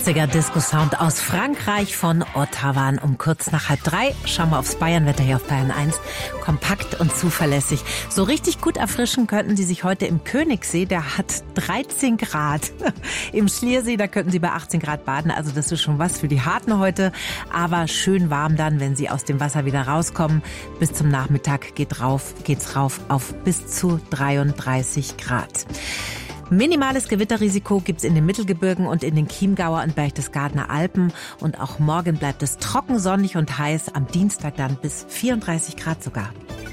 80er Disco-Sound aus Frankreich von Ottawa. Um kurz nach 2:30 schauen wir aufs Bayernwetter hier auf Bayern 1. Kompakt und zuverlässig. So richtig gut erfrischen könnten Sie sich heute im Königssee. Der hat 13 Grad. Im Schliersee, da könnten Sie bei 18 Grad baden. Also das ist schon was für die Harten heute. Aber schön warm dann, wenn Sie aus dem Wasser wieder rauskommen. Bis zum Nachmittag geht's rauf auf bis zu 33 Grad. Minimales Gewitterrisiko gibt's in den Mittelgebirgen und in den Chiemgauer und Berchtesgadener Alpen. Und auch morgen bleibt es trocken, sonnig und heiß. Am Dienstag dann bis 34 Grad sogar.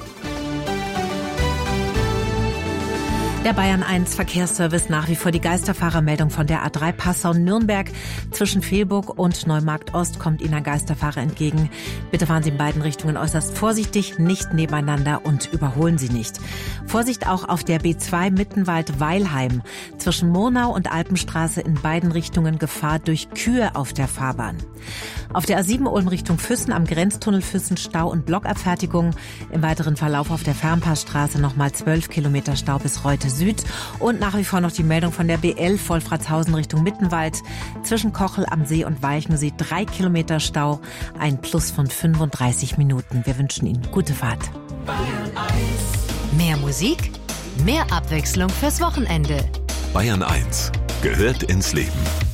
Der Bayern 1 Verkehrsservice nach wie vor die Geisterfahrermeldung von der A3 Passau-Nürnberg. Zwischen Velburg und Neumarkt Ost kommt Ihnen ein Geisterfahrer entgegen. Bitte fahren Sie in beiden Richtungen äußerst vorsichtig, nicht nebeneinander und überholen Sie nicht. Vorsicht auch auf der B2 Mittenwald-Weilheim. Zwischen Murnau und Alpenstraße in beiden Richtungen Gefahr durch Kühe auf der Fahrbahn. Auf der A7 Ulm Richtung Füssen am Grenztunnel Füssen Stau und Blockabfertigung. Im weiteren Verlauf auf der Fernpassstraße nochmal 12 Kilometer Stau bis Reute Süd. Und nach wie vor noch die Meldung von der B11 Wolfratshausen Richtung Mittenwald. Zwischen Kochel am See und Weichensee 3 Kilometer Stau. Ein Plus von 35 Minuten. Wir wünschen Ihnen gute Fahrt. Bayern 1. Mehr Musik, mehr Abwechslung fürs Wochenende. Bayern 1 gehört ins Leben.